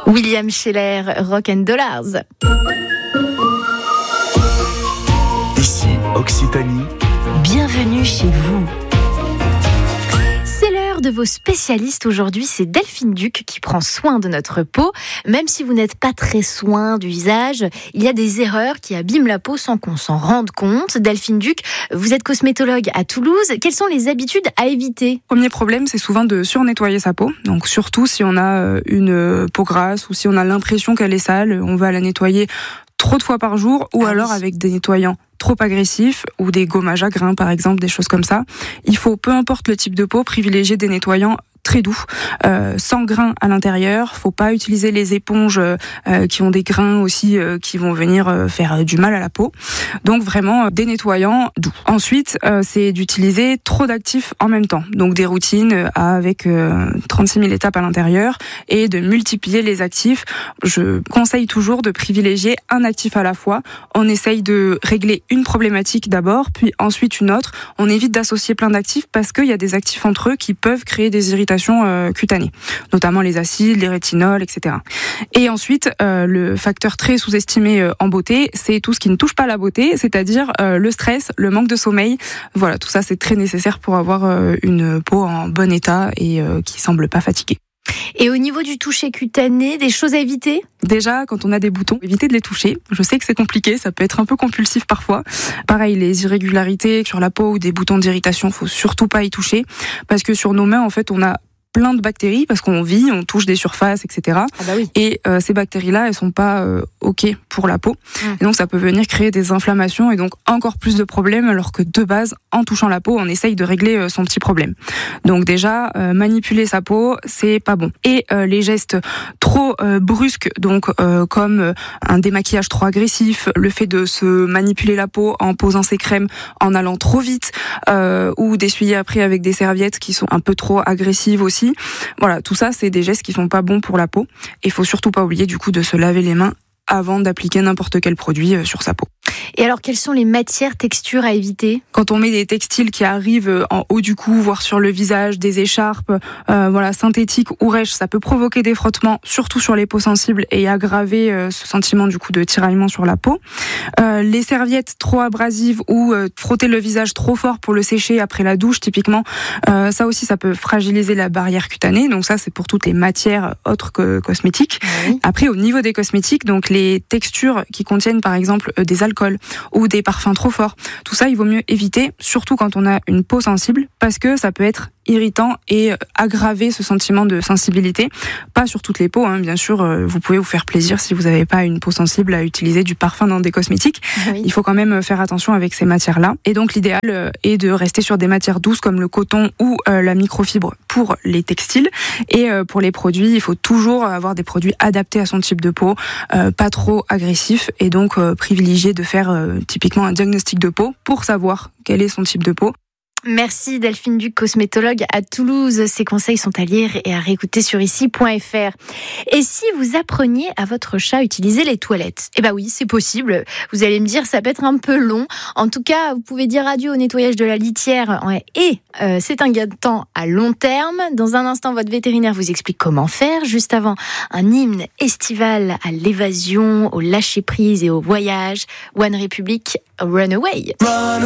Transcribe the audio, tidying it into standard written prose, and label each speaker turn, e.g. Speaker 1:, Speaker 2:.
Speaker 1: William Scheller, Rock and Dollars.
Speaker 2: Ici, Occitanie.
Speaker 3: Bienvenue chez vous.
Speaker 1: C'est l'heure de vos spécialistes aujourd'hui, c'est Delphine Duc qui prend soin de notre peau. Même si vous n'êtes pas très soin du visage, il y a des erreurs qui abîment la peau sans qu'on s'en rende compte. Delphine Duc, vous êtes cosmétologue à Toulouse. Quelles sont les habitudes à éviter ?
Speaker 4: Premier problème, c'est souvent de surnettoyer sa peau. Donc surtout si on a une peau grasse ou si on a l'impression qu'elle est sale, on va la nettoyer trop de fois par jour ou alors avec des nettoyants trop agressifs ou des gommages à grains par exemple, des choses comme ça. Il faut, peu importe le type de peau, privilégier des nettoyants très doux, sans grains à l'intérieur. Faut pas utiliser les éponges qui ont des grains aussi qui vont venir faire du mal à la peau. Donc vraiment des nettoyants doux. Ensuite, c'est d'utiliser trop d'actifs en même temps. Donc des routines avec 36 000 étapes à l'intérieur et de multiplier les actifs. Je conseille toujours de privilégier un actif à la fois. On essaye de régler une problématique d'abord, puis ensuite une autre. On évite d'associer plein d'actifs parce qu'il y a des actifs entre eux qui peuvent créer des irritations cutanées, notamment les acides, les rétinols, etc. Et ensuite, le facteur très sous-estimé en beauté, c'est tout ce qui ne touche pas à la beauté, c'est-à-dire le stress, le manque de sommeil. Voilà, tout ça c'est très nécessaire pour avoir une peau en bon état et qui semble pas fatiguée.
Speaker 1: Et au niveau du toucher cutané, des choses à éviter ?
Speaker 4: Déjà, quand on a des boutons, évitez de les toucher. Je sais que c'est compliqué, ça peut être un peu compulsif parfois. Pareil, les irrégularités sur la peau ou des boutons d'irritation, faut surtout pas y toucher. Parce que sur nos mains, en fait, on a plein de bactéries parce qu'on vit, on touche des surfaces, etc.
Speaker 1: Ah bah oui.
Speaker 4: Et ces bactéries-là, elles sont pas ok pour la peau. Et donc ça peut venir créer des inflammations et donc encore plus de problèmes alors que de base, en touchant la peau, on essaye de régler son petit problème. Donc déjà, manipuler sa peau, c'est pas bon. Et les gestes trop brusques, donc comme un démaquillage trop agressif, le fait de se manipuler la peau en posant ses crèmes en allant trop vite, ou d'essuyer après avec des serviettes qui sont un peu trop agressives aussi. Voilà, tout ça, c'est des gestes qui sont pas bons pour la peau. Et il faut surtout pas oublier du coup de se laver les mains avant d'appliquer n'importe quel produit sur sa peau.
Speaker 1: Et alors, quelles sont les matières, textures à éviter ?
Speaker 4: Quand on met des textiles qui arrivent en haut du cou, voire sur le visage, des écharpes, voilà, synthétiques ou rêches, ça peut provoquer des frottements, surtout sur les peaux sensibles, et aggraver ce sentiment du coup de tiraillement sur la peau. Les serviettes trop abrasives ou frotter le visage trop fort pour le sécher après la douche, typiquement, ça aussi, ça peut fragiliser la barrière cutanée. Donc ça, c'est pour toutes les matières autres que cosmétiques. Oui. Après, au niveau des cosmétiques, donc les textures qui contiennent par exemple des alcools ou des parfums trop forts. Tout ça, il vaut mieux éviter, surtout quand on a une peau sensible, parce que ça peut être irritant et aggraver ce sentiment de sensibilité. Pas sur toutes les peaux, hein, bien sûr, vous pouvez vous faire plaisir si vous n'avez pas une peau sensible à utiliser du parfum dans des cosmétiques. Oui. Il faut quand même faire attention avec ces matières-là. Et donc l'idéal est de rester sur des matières douces comme le coton ou la microfibre pour les textiles. Et pour les produits, il faut toujours avoir des produits adaptés à son type de peau, pas trop agressifs, et donc privilégier de faire typiquement un diagnostic de peau pour savoir quel est son type de peau.
Speaker 1: Merci Delphine Duc, cosmétologue à Toulouse. Ces conseils sont à lire et à réécouter sur ici.fr. Et si vous appreniez à votre chat à utiliser les toilettes ? Eh ben oui, c'est possible. Vous allez me dire, ça peut être un peu long. En tout cas, vous pouvez dire adieu au nettoyage de la litière. Et c'est un gain de temps à long terme. Dans un instant, votre vétérinaire vous explique comment faire. Juste avant, un hymne estival à l'évasion, au lâcher-prise et au voyage. One Republic, Runaway.